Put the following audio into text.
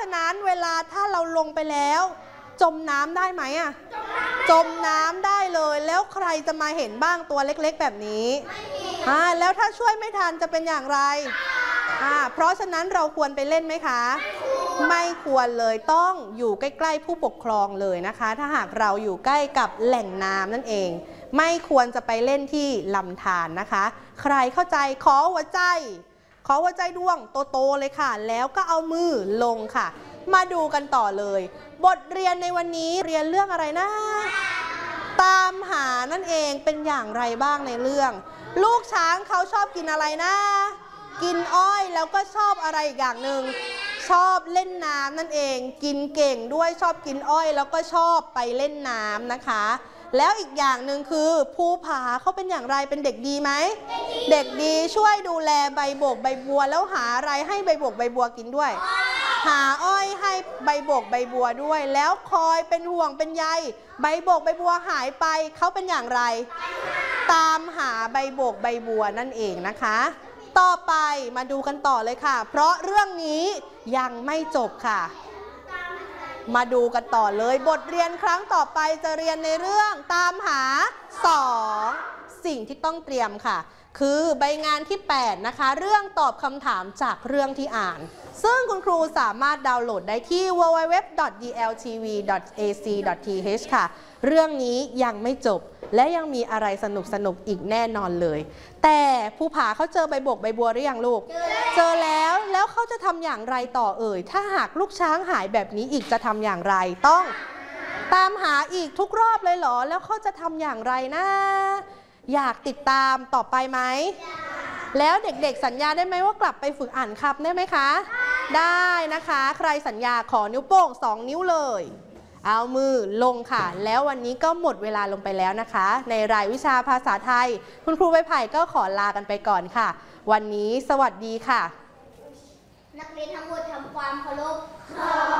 ฉะนั้นเวลาถ้าเราลงไปแล้วจมน้ำได้ไหมอะจมน้ำได้เลยแล้วใครจะมาเห็นบ้างตัวเล็กๆแบบนี้แล้วถ้าช่วยไม่ทันจะเป็นอย่างไรเพราะฉะนั้นเราควรไปเล่นไหมคะไม่ควรเลยต้องอยู่ใกล้ๆผู้ปกครองเลยนะคะถ้าหากเราอยู่ใกล้กับแหล่งน้ำนั่นเองไม่ควรจะไปเล่นที่ลำธารนะคะใครเข้าใจขอหัวใจดวงโตๆเลยค่ะแล้วก็เอามือลงค่ะมาดูกันต่อเลยบทเรียนในวันนี้เรียนเรื่องอะไรนะตามหานั่นเองเป็นอย่างไรบ้างในเรื่องลูกช้างเขาชอบกินอะไรนะกินอ้อยแล้วก็ชอบอะไรอีกอย่างหนึ่งชอบเล่นน้ำนั่นเองกินเก่งด้วยชอบกินอ้อยแล้วก็ชอบไปเล่นน้ำนะคะแล้วอีกอย่างหนึ่งคือภูผาเขาเป็นอย่างไรเป็นเด็กดีไหมเด็กดีช่วยดูแลใบโบกใบบัวแล้วหาอะไรให้ใบโบกใบบัวกินด้วยหาอ้อยให้ใบโบกใบบัวด้วยแล้วคอยเป็นห่วงเป็นใยใบโบกใบบัวหายไปเขาเป็นอย่างไรตามหาใบโบกใบบัวนั่นเองนะคะต่อไปมาดูกันต่อเลยค่ะเพราะเรื่องนี้ยังไม่จบค่ะมาดูกันต่อเลยบทเรียนครั้งต่อไปจะเรียนในเรื่องตามหา2สิ่งที่ต้องเตรียมค่ะคือใบงานที่8นะคะเรื่องตอบคำถามจากเรื่องที่อ่านซึ่งคุณครูสามารถดาวน์โหลดได้ที่ www.dltv.ac.th ค่ะเรื่องนี้ยังไม่จบและยังมีอะไรสนุกอีกแน่นอนเลยแต่ภูผาเขาเจอใบโบกใบบัวหรือยังลูกเจอแล้วเขาจะทำอย่างไรต่อเอ่ยถ้าหากลูกช้างหายแบบนี้อีกจะทำอย่างไรต้องตามหาอีกทุกรอบเลยเหรอแล้วเขาจะทำอย่างไรนะอยากติดตามต่อไปไหมแล้วเด็กๆสัญญาได้ไหมว่ากลับไปฝึกอ่านคำได้ไหมคะได้นะคะใครสัญญาขอนิ้วโป้ง2นิ้วเลยเอามือลงค่ะแล้ววันนี้ก็หมดเวลาลงไปแล้วนะคะในรายวิชาภาษาไทยคุณครูใบไผ่ก็ขอลากันไปก่อนค่ะวันนี้สวัสดีค่ะนักเรียนทั้งหมดทำความเคารพ